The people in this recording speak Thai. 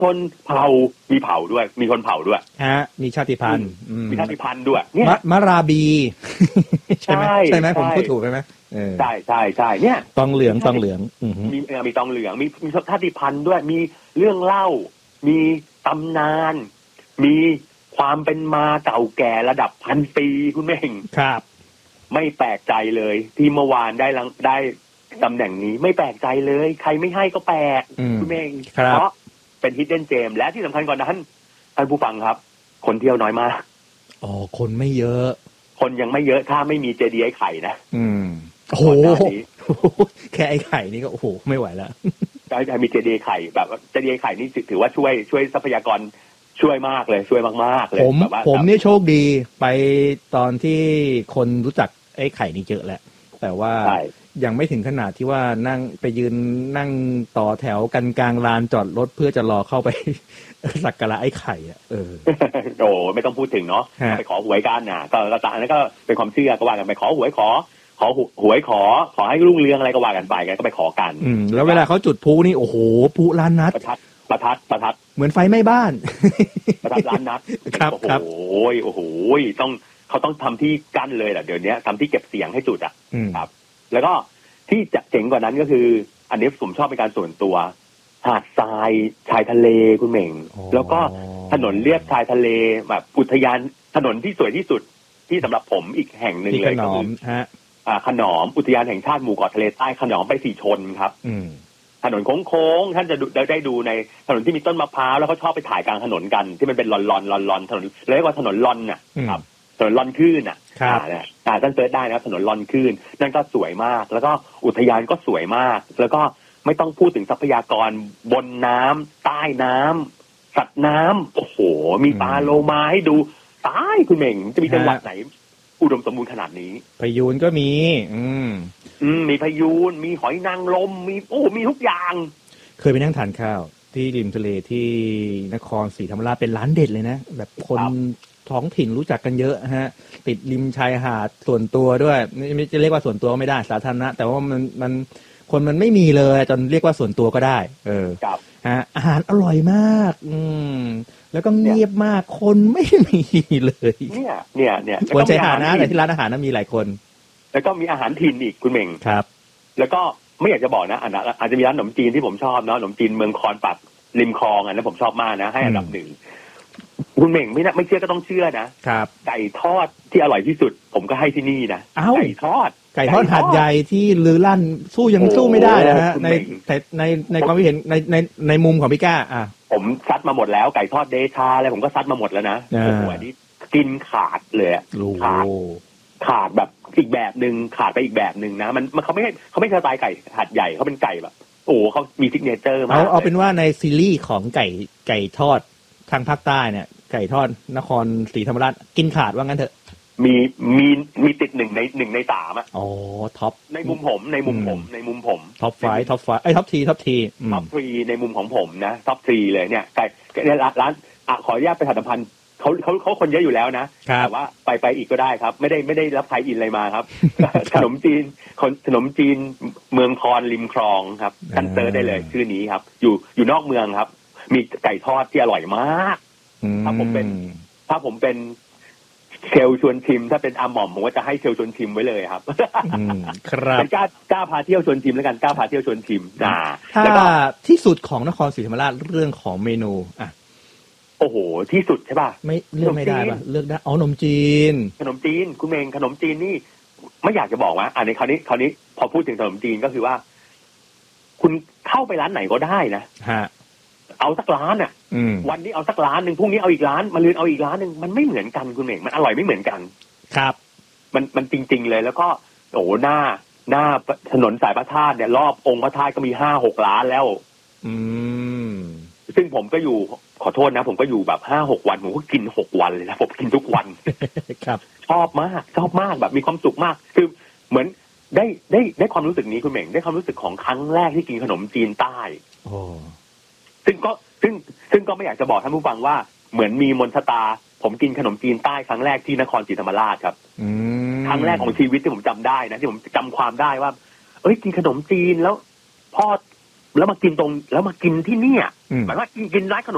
ชนเผ่ามีเผ่าด้วยมีชนเผ่าด้วยมีชาติพันธุ์มีชาติพันธุ์ด้วยเนี่ยมะราบีใช่ไหมผมพูดถูกไหมใช่เนี่ยตองเหลืองมีตองเหลืองมีชาติพันธุ์ด้วยมีเรื่องเล่ามีตำนานมีความเป็นมาเก่าแก่ระดับพันปีคุณเม่งครับไม่แปลกใจเลยที่เมื่อวานได้ตำแหน่งนี้ไม่แปลกใจเลยใครไม่ให้ก็แปลกคุณเม่งเพราะเป็นฮิดเด้นเจมและที่สำคัญกว่านั้นท่านผู้ฟังครับคนเที่ยวน้อยมากคนไม่เยอะคนยังไม่เยอะถ้าไม่มีเจดีย์ไอ้ไข่นะโอ้โหแค่ไอ้ไข่นี่ก็โอ้โหไม่ไหวแล้วถ้ามีเจดีย์ไข่แบบเจดีย์ไข่นี่ถือว่าช่วยทรัพยากรช่วยมากเลยช่วยมากๆเลยผมนี่โชคดีไปตอนที่คนรู้จักไอ้ไข่นี่เยอะแหละแต่ว่ายังไม่ถึงขนาดที่ว่านั่งไปยืนนั่งต่อแถวกันกลางลานจอดรถเพื่อจะรอเข้าไปสักการะไอ้ไข่โอ้ไม่ต้องพูดถึงเนาะไปขอหวยกันน่ะก็ตามนั้นก็เป็นความเชื่อก็ว่ากันไปขอหวยขอหวยขอให้รุ่งเรืองอะไรก็ว่ากันไปก็ไปขอกันแล้วเวลาเขาจุดพลุนี่โอ้โหพลุล้านนัดประทัดเหมือนไฟไหม้บ้านประทัดล้านนัดครับโอ้โหเขาต้องทำที่กั้นเลยแหละเดี๋ยวนี้ทำที่เก็บเสียงให้จุดครับแล้วก็ที่จะเจ๋งกว่านั้นก็คืออันนี้ผมชอบเป็นการส่วนตัวหาดทรายชายทะเลคุณเหม่งแล้วก็ถนนเลียบชายทะเลแบบอุทยานถนนที่สวยที่สุดที่สำหรับผมอีกแห่งหนึ่งเลยก็คือขนอมอุทยานแห่งชาติหมู่เกาะทะเลใต้ขนอมไปสีชนครับถนนโค้งๆท่านจะได้ดูในถนนที่มีต้นมะพร้าวแล้วเขาชอบไปถ่ายกลางถนนกันที่มันเป็นลอนถนนเรียกว่าถนนลอนน่ะครับถนนลอนคลื่นท่านเซิร์ชได้นะครับถนนลอนคลื่นนั่นก็สวยมากแล้วก็อุทยานก็สวยมากแล้วก็ไม่ต้องพูดถึงทรัพยากรบนน้ำใต้น้ำสัตว์น้ำโอ้โหมีปลาโลมาให้ดูตายคุณเหม่งจะมีจังหวัดไหนอุดมสมบูรณ์ขนาดนี้พยูนก็มีมีพยูนมีหอยนางรมมีทุกอย่างเคยไปนั่งทานข้าวที่ริมทะเลที่นครศรีธรรมราชเป็นร้านเด็ดเลยนะแบบคนท้องถิ่นรู้จักกันเยอะฮะติดริมชายหาดส่วนตัวด้วยไม่จะเรียกว่าส่วนตัวไม่ได้สาธารณะแต่ว่ามันคนมันไม่มีเลยจนเรียกว่าส่วนตัวก็ได้อาหารอร่อยมากแล้วก็เงียบมากคนไม่มีเลยเนี่ยคนชายหาดนะแต่ที่ร้านอาหารนั้นมีหลายคนแล้วก็มีอาหารถิ่นอีกคุณเหม่งครับแล้วก็ไม่อยากจะบอกนะอาจจะมีร้านขนมจีนที่ผมชอบเนาะขนมจีนเมืองคอนปักริมคลองอันนั้นผมชอบมากนะให้อันดับหนึ่งคุณเหม่งไม่เชื่อก็ต้องเชื่อนะครับไก่ทอดที่อร่อยที่สุดผมก็ให้ที่นี่นะไก่ทอดหาดใหญ่ที่ลือลั่นยังสู้ไม่ได้นะฮะในความคิดเห็นในมุมของพี่ก้าผมซัดมาหมดแล้วไก่ทอดเดชาอะไรผมก็ซัดมาหมดแล้วนะโอ้โหอันนี้กินขาดเลยขาดแบบอีกแบบนึงขาดไปอีกแบบนึงนะมันเขาไม่สไตล์ไก่หาดใหญ่เขาเป็นไก่แบบโอ้เขามีซิกเนเจอร์มากเอาเป็นว่าในซีรีส์ของไก่ทอดทางภาคใต้เนี่ยไก่ทอดนครศรีธรรมราชกินขาดว่างั้นเถอะมีติด1 ใน 3อ่ะท็อปในมุมผมท็อป5ท็อปทีท็อปทีในมุมของผมนะท็อปทีเลยเนี่ยไก่ร้านขออนุญาตประชาสัมพันธ์เขาคนเยอะอยู่แล้วนะแต่ว่าไปอีกก็ได้ครับไม่ได้รับใครอินอะไรมาครับ ขนมจีนเมืองคอนริมคลองครับกันเตอร์ได้เลยชื่อนี้ครับอยู่นอกเมืองครับมีไก่ทอดที่อร่อยมากถ้าผมเป็นเชลชวนชิมถ้าเป็นอาหม่อมผมก็จะให้เชลชวนชิมไว้เลยครับครับเป็นกล้าพาเที่ยวชวนชิมแล้วกันกล้าพาเที่ยวชวนชิมถ้าที่สุดของนครศรีธรรมราชเรื่องของเมนูโอ้โหที่สุดใช่ป่ะไม่เลือกไม่ได้ป่ะเลือกได้ขนมจีนคุณเมงขนมจีนนี่ไม่อยากจะบอกว่าอันนี้คราวนี้พอพูดถึงขนมจีนก็คือว่าคุณเข้าไปร้านไหนก็ได้นะเอาสักร้านวันนี้เอาสักร้านนึงพรุ่งนี้เอาอีกร้านมะรืนเอาอีกร้านนึงมันไม่เหมือนกันคุณเมงมันอร่อยไม่เหมือนกันครับมันจริงๆเลยแล้วก็โอ้หน้าถนนสายพระธาตุเนี่ยรอบองค์พระธาตุก็มี 5-6 ร้านแล้วซึ่งผมก็อยู่ขอโทษนะผมก็อยู่แบบ 5-6 วันผมก็กิน6 วันเลยนะผมกินทุกวันครับชอบมากแบบมีความสุขมากคือเหมือนได้ความรู้สึกนี้คุณเหม่งได้ความรู้สึกของครั้งแรกที่กินขนมจีนใต้ซึ่งก็ไม่อยากจะบอกท่านผู้ฟังว่าเหมือนมีมนต์ชะตาผมกินขนมจีนใต้ครั้งแรกที่นครศรีธรรมราชครับครั้งแรกของชีวิตที่ผมจำได้นะที่ผมจำความได้ว่ากินขนมจีนแล้วพ่อแล้วมากินที่เนี่ยหมายว่ากินร้านขนม